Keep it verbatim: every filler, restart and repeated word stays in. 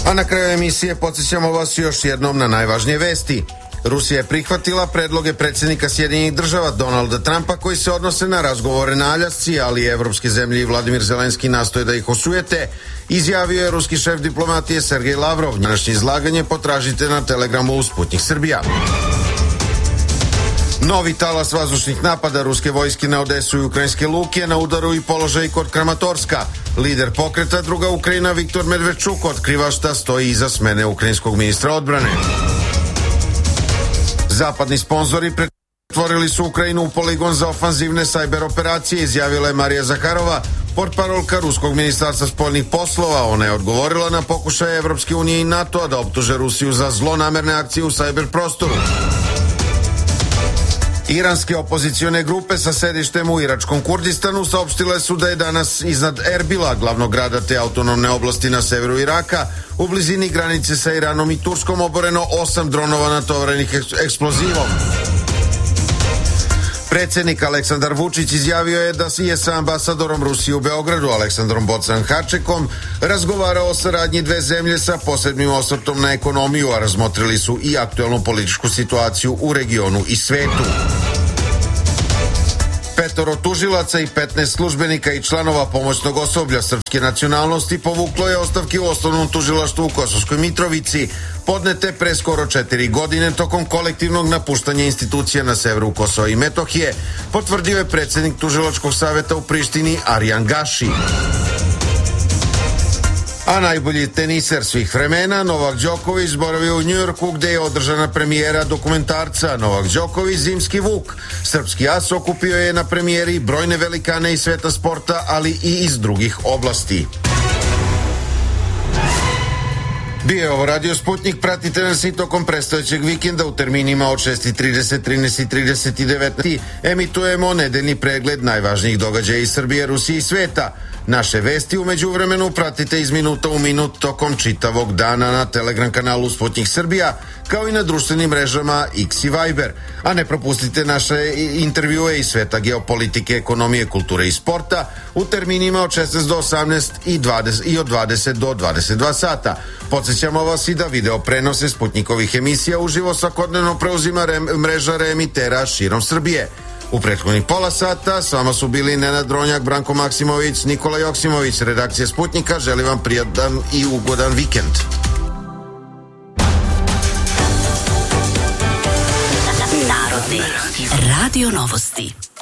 A na kraju emisije podsjećamo vas još jednom na najvažnije vesti. Rusija je prihvatila predloge predsjednika Sjedinjenih država Donalda Trumpa koji se odnose na razgovore na Aljasci, ali evropske zemlje i Vladimir Zelenski nastoje da ih osujete, izjavio je ruski šef diplomatije Sergej Lavrov. Današnje izlaganje potražite na Telegramu u Sputnik Srbija. Novi talas vazdušnih napada ruske vojske na Odesu i ukrajinske luke na udaru i položaj kod Kramatorska. Lider pokreta Druga Ukrajina Viktor Medvedčuk otkriva šta stoji iza smene ukrajinskog ministra odbrane. Zapadni sponzori pretvorili su Ukrajinu u poligon za ofanzivne sajber operacije, izjavila je Marija Zaharova, portparolka ruskog ministarstva spoljnih poslova. Ona je odgovorila na pokušaje Evropske unije i NATO-a da optuže Rusiju za zlonamerne akcije u sajber prostoru. Iranske opozicione grupe sa sedištem u iračkom Kurdistanu saopštile su da je danas iznad Erbila, glavnog grada te autonomne oblasti na severu Iraka, u blizini granice sa Iranom i Turskom oboreno osam dronova natovarenih eksplozivom. Predsjednik Aleksandar Vučić izjavio je da je sa ambasadorom Rusije u Beogradu Aleksandrom Bocan Hačekom razgovarao o saradnji dve zemlje sa posebnim osvrtom na ekonomiju, a razmotrili su i aktuelnu političku situaciju u regionu i svetu. Petoro tužilaca i petnaest službenika i članova pomoćnog osoblja srpske nacionalnosti povuklo je ostavke u osnovnom tužilaštvu u Kosovskoj Mitrovici, podnete pre skoro četiri godine tokom kolektivnog napuštanja institucija na severu Kosova i Metohije, potvrdio je predsjednik tužilačkog saveta u Prištini Arjan Gaši. A najbolji teniser svih vremena, Novak Đoković, boravio u Njujorku gde je održana premijera dokumentarca Novak Đoković, Zimski Vuk. Srpski as okupio je na premijeri brojne velikane iz sveta sporta, ali i iz drugih oblasti. Bio je ovo Radio Sputnik, pratite nas i tokom predstojećeg vikenda u terminima od šest i trideset, trinaest i trideset i devetnaest. Emitujemo nedeljni pregled najvažnijih događaja iz Srbije, Rusije i sveta. Naše vesti u međuvremenu pratite iz minuta u minut tokom čitavog dana na Telegram kanalu Sputnik Srbija, kao i na društvenim mrežama X i Viber. A ne propustite naše intervjue iz sveta geopolitike, ekonomije, kulture i sporta u terminima od šesnaest do osamnaest i, dvadeset, i od dvadeset do dvadeset dva sata. Podsjećamo vas i da video prenose Sputnikovih emisija uživo svakodnevno preuzima re, mreža reemitera širom Srbije. U prethodnih pola sata s vama su bili Nenad Dronjak, Branko Maksimović, Nikola Joksimović, redakcija Sputnika. Želim vam prijatan i ugodan vikend. Narodni radio novosti.